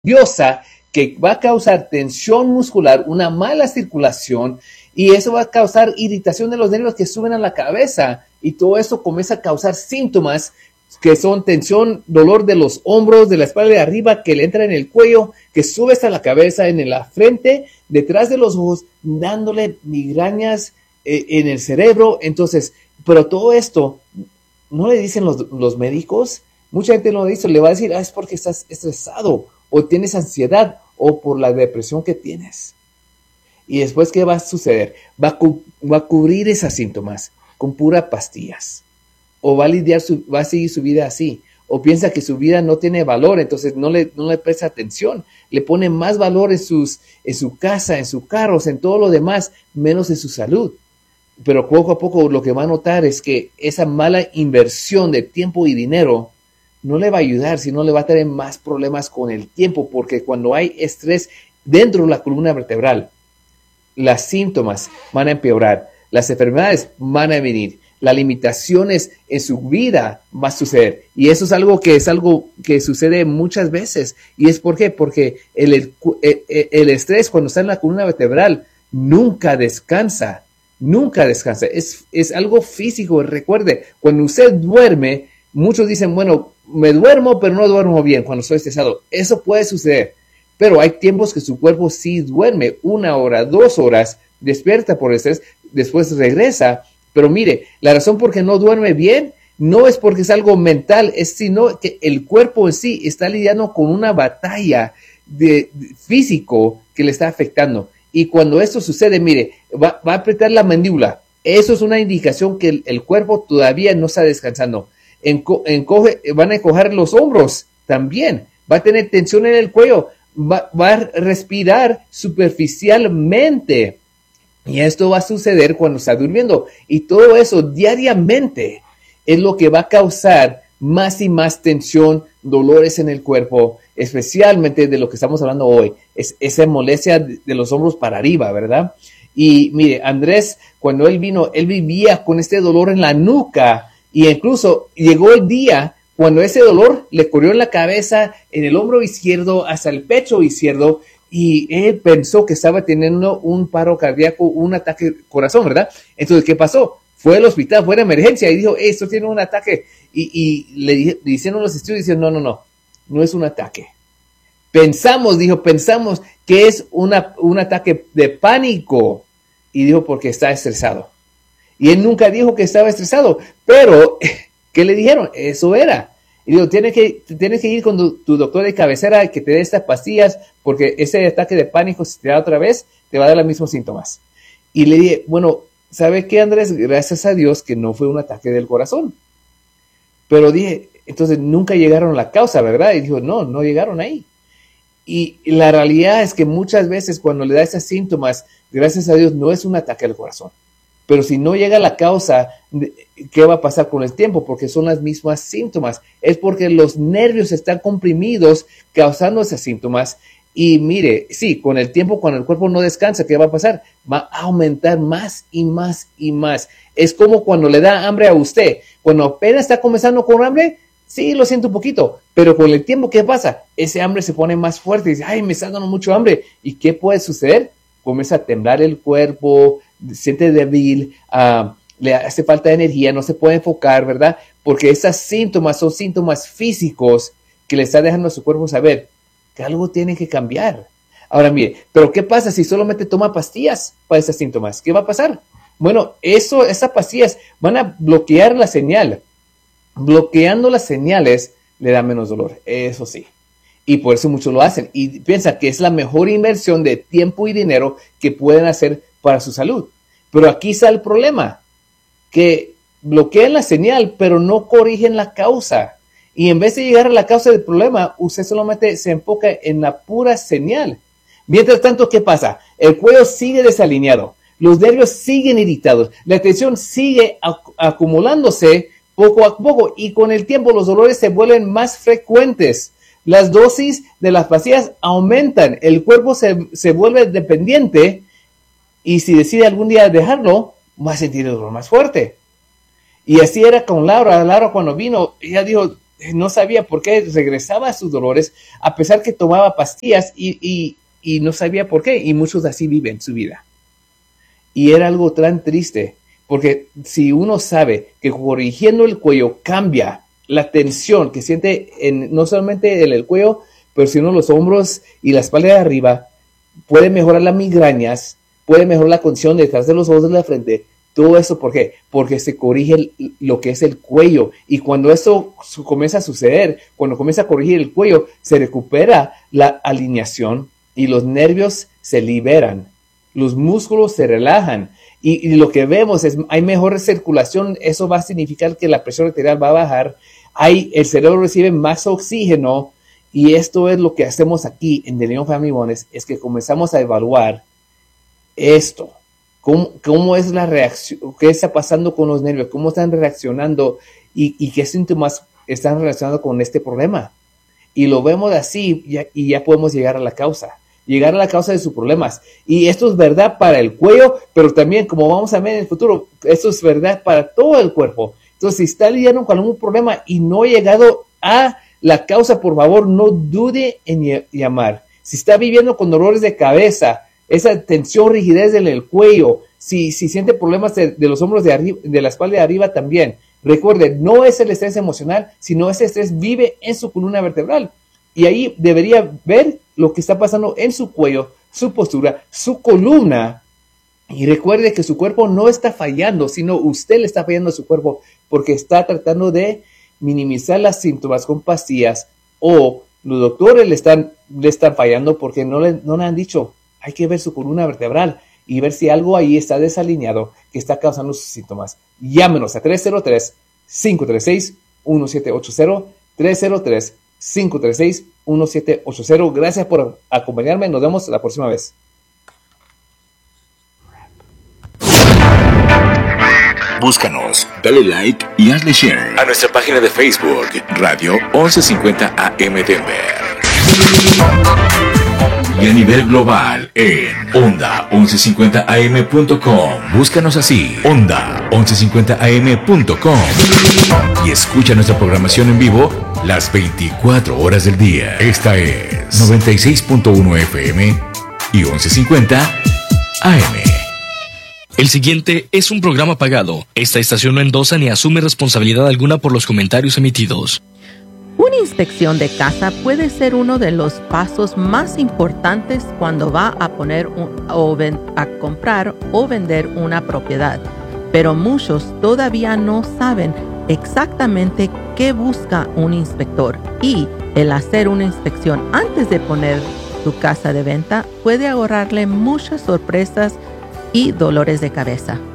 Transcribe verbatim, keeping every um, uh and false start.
nerviosa que va a causar tensión muscular, una mala circulación, y eso va a causar irritación de los nervios que suben a la cabeza, y todo eso comienza a causar síntomas que son tensión, dolor de los hombros, de la espalda de arriba, que le entra en el cuello, que sube hasta la cabeza, en la frente, detrás de los ojos, dándole migrañas eh, en el cerebro. Entonces, pero todo esto, ¿no le dicen los, los médicos? Mucha gente no lo dice, le va a decir, ah, es porque estás estresado, o tienes ansiedad, o por la depresión que tienes. Y después, ¿qué va a suceder? Va a, cu va a cubrir esos síntomas con puras pastillas. O va a lidiar, su, va a seguir su vida así. O piensa que su vida no tiene valor, entonces no le, no le presta atención. Le pone más valor en, sus, en su casa, en sus carros, en todo lo demás, menos en su salud. Pero poco a poco lo que va a notar es que esa mala inversión de tiempo y dinero no le va a ayudar, sino le va a tener más problemas con el tiempo, porque cuando hay estrés dentro de la columna vertebral, los síntomas van a empeorar, las enfermedades van a venir, las limitaciones en su vida va a suceder. Y eso es algo que es algo que sucede muchas veces. ¿Y es por qué? Porque el, el, el estrés cuando está en la columna vertebral nunca descansa, nunca descansa. Es, es algo físico. Recuerde, cuando usted duerme, muchos dicen, bueno, me duermo, pero no duermo bien cuando estoy estresado. Eso puede suceder. Pero hay tiempos que su cuerpo sí duerme, una hora, dos horas, despierta por estrés, después regresa. Pero mire, la razón por qué no duerme bien no es porque es algo mental, es sino que el cuerpo en sí está lidiando con una batalla de, de físico que le está afectando. Y cuando esto sucede, mire, va, va a apretar la mandíbula. Eso es una indicación que el, el cuerpo todavía no está descansando. Enco, encoge, van a encoger los hombros también. Va a tener tensión en el cuello. Va, va a respirar superficialmente. Y esto va a suceder cuando está durmiendo. Y todo eso diariamente es lo que va a causar más y más tensión, dolores en el cuerpo, especialmente de lo que estamos hablando hoy. Es esa molestia de los hombros para arriba, ¿verdad? Y mire, Andrés, cuando él vino, él vivía con este dolor en la nuca. Y incluso llegó el día cuando ese dolor le corrió en la cabeza, en el hombro izquierdo, hasta el pecho izquierdo. Y él pensó que estaba teniendo un paro cardíaco, un ataque de corazón, ¿verdad? Entonces, ¿qué pasó? Fue al hospital, fue a emergencia y dijo, hey, esto tiene un ataque. Y, y le, le hicieron los estudios y dijeron, no, no, no, no es un ataque. Pensamos, dijo, pensamos que es una, un ataque de pánico. Y dijo, porque está estresado. Y él nunca dijo que estaba estresado, pero, ¿qué le dijeron? Eso era. Y digo, tienes que, tienes que ir con tu, tu doctor de cabecera que te dé estas pastillas, porque ese ataque de pánico, si te da otra vez, te va a dar los mismos síntomas. Y le dije, bueno, ¿sabe qué, Andrés? Gracias a Dios que no fue un ataque del corazón. Pero dije, entonces nunca llegaron a la causa, ¿verdad? Y dijo, no, no llegaron ahí. Y la realidad es que muchas veces cuando le da esos síntomas, gracias a Dios, no es un ataque al corazón. Pero si no llega a la causa, ¿qué va a pasar con el tiempo? Porque son las mismas síntomas. Es porque los nervios están comprimidos causando esos síntomas. Y mire, sí, con el tiempo, cuando el cuerpo no descansa, ¿qué va a pasar? Va a aumentar más y más y más. Es como cuando le da hambre a usted. Cuando apenas está comenzando con hambre, sí, lo siento un poquito. Pero con el tiempo, ¿qué pasa? Ese hambre se pone más fuerte y dice, ay, me está dando mucho hambre. ¿Y qué puede suceder? Comienza a temblar el cuerpo, se siente débil, uh, le hace falta de energía, no se puede enfocar, ¿verdad? Porque esos síntomas son síntomas físicos que le está dejando a su cuerpo saber que algo tiene que cambiar. Ahora, mire, pero ¿qué pasa si solamente toma pastillas para esos síntomas? ¿Qué va a pasar? Bueno, eso, esas pastillas van a bloquear la señal. Bloqueando las señales le da menos dolor, eso sí. Y por eso muchos lo hacen. Y piensan que es la mejor inversión de tiempo y dinero que pueden hacer para su salud. Pero aquí está el problema. Que bloquean la señal, pero no corrigen la causa. Y en vez de llegar a la causa del problema, usted solamente se enfoca en la pura señal. Mientras tanto, ¿qué pasa? El cuello sigue desalineado. Los nervios siguen irritados. La tensión sigue ac- acumulándose poco a poco. Y con el tiempo los dolores se vuelven más frecuentes. Las dosis de las pastillas aumentan, el cuerpo se, se vuelve dependiente y si decide algún día dejarlo, va a sentir el dolor más fuerte. Y así era con Laura. Laura cuando vino, ella dijo, no sabía por qué regresaba a sus dolores, a pesar que tomaba pastillas y, y, y no sabía por qué. Y muchos así viven su vida. Y era algo tan triste, porque si uno sabe que corrigiendo el cuello cambia la tensión que siente en, no solamente en el cuello, pero sino los hombros y la espalda de arriba, puede mejorar las migrañas, puede mejorar la condición detrás de los ojos de la frente. Todo eso, ¿por qué? Porque se corrige el, lo que es el cuello. Y cuando eso su, comienza a suceder, cuando comienza a corregir el cuello, se recupera la alineación y los nervios se liberan. Los músculos se relajan. Y, y lo que vemos es, hay mejor circulación. Eso va a significar que la presión arterial va a bajar. Hay, el cerebro recibe más oxígeno. Y esto es lo que hacemos aquí en The Leon Family Wellness, es que comenzamos a evaluar esto. ¿Cómo, cómo es la reacción? ¿Qué está pasando con los nervios? ¿Cómo están reaccionando? ¿Y, y qué síntomas están relacionados con este problema? Y lo vemos así y ya, y ya podemos llegar a la causa. Llegar a la causa de sus problemas. Y esto es verdad para el cuello, pero también, como vamos a ver en el futuro, esto es verdad para todo el cuerpo. Entonces, si está lidiando con algún problema y no ha llegado a la causa, por favor, no dude en llamar. Si está viviendo con dolores de cabeza, esa tensión, rigidez en el cuello, si, si siente problemas de, de los hombros de arriba, de la espalda de arriba también, recuerde, no es el estrés emocional, sino ese estrés vive en su columna vertebral. Y ahí debería ver lo que está pasando en su cuello, su postura, su columna. Y recuerde que su cuerpo no está fallando, sino usted le está fallando a su cuerpo porque está tratando de minimizar las síntomas con pastillas, o los doctores le están, le están fallando porque no le, no le han dicho. Hay que ver su columna vertebral y ver si algo ahí está desalineado que está causando sus síntomas. Llámenos a tres cero tres, cinco tres seis, uno siete ocho cero, tres cero tres, cinco tres seis, uno siete ocho cero. Gracias por acompañarme. Nos vemos la próxima vez. Búscanos, dale like y hazle share a nuestra página de Facebook, Radio once cincuenta A M Denver. Y a nivel global en onda once cincuenta a eme punto com. Búscanos así, onda once cincuenta a eme punto com. Y escucha nuestra programación en vivo las veinticuatro horas del día. Esta es noventa y seis punto uno F M y once cincuenta A M. El siguiente es un programa pagado. Esta estación no endosa ni asume responsabilidad alguna por los comentarios emitidos. Una inspección de casa puede ser uno de los pasos más importantes cuando va a poner un, o ven, a comprar o vender una propiedad, pero muchos todavía no saben exactamente qué busca un inspector, y el hacer una inspección antes de poner su casa de venta puede ahorrarle muchas sorpresas y dolores de cabeza.